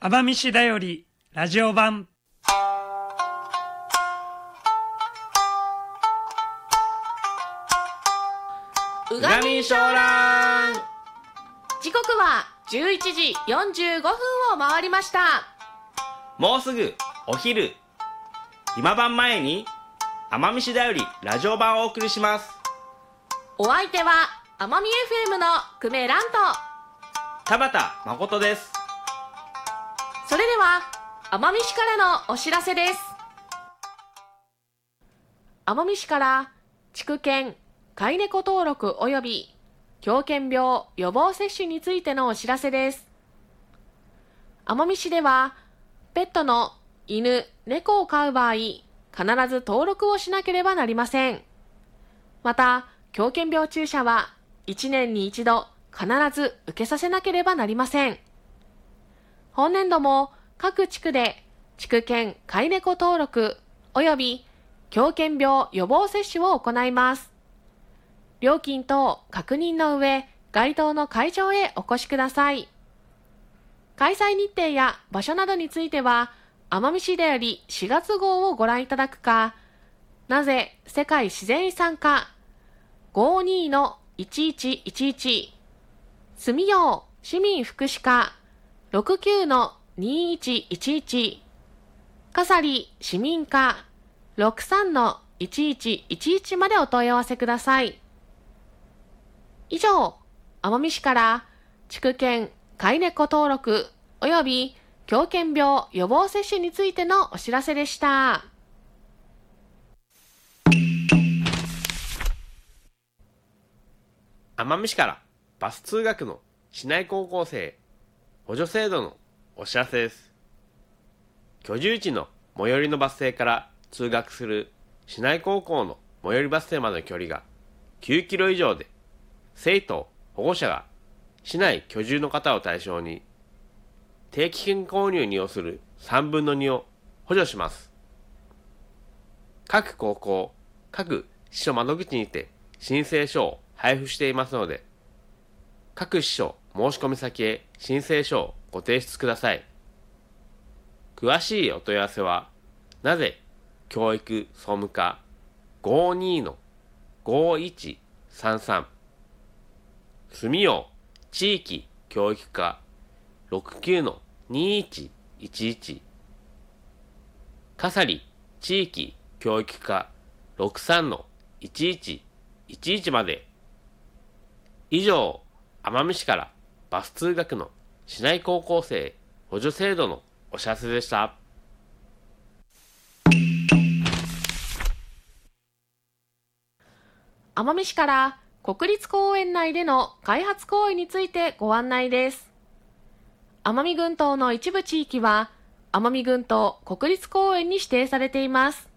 奄美市だよりラジオ版。 うがみしょうらん。時刻は11時45分を回りました。 もうすぐお昼。今晩前に奄美市だよりラジオ版をお送りします。 お相手は奄美 FM の久米蘭と田畑誠です。 それでは奄美市からのお知らせです。奄美市から畜犬飼い猫登録及び狂犬病予防接種についてのお知らせです。奄美市ではペットの犬、猫を飼う場合、必ず登録をしなければなりません。また、狂犬病注射は1年に1度必ず受けさせなければなりません。本年度も各地区で畜犬飼い猫登録及び狂犬病予防接種を行います。料金等確認の上、該当の会場へお越しください。開催日程や場所などについては、奄美市でより4月号をご覧いただくか、なぜ世界自然遺産課 52-1111 住用市民福祉課 69-2111 笠利市民課 63-1111 までお問い合わせください。以上、奄美市から畜犬飼い猫登録及び狂犬病予防接種についてのお知らせでした。 奄美市からバス通学の市内高校生補助制度のお知らせです。居住地の最寄りのバス停から通学する市内高校の最寄りバス停までの距離が9キロ以上で、生徒・保護者が市内居住の方を対象に定期券購入に要する3分の2を補助します。各高校、各支所窓口にて申請書を配布していますので、各支所申込先へ申請書をご提出ください。詳しいお問い合わせは、なぜ教育総務課 52-5133 住用地域教育課 69-2111 笠利地域教育課 63-1111 まで。以上、奄美市からバス通学の市内高校生補助制度のお知らせでした。 奄美市から国立公園内での開発行為についてご案内です。奄美群島の一部地域は奄美群島国立公園に指定されています。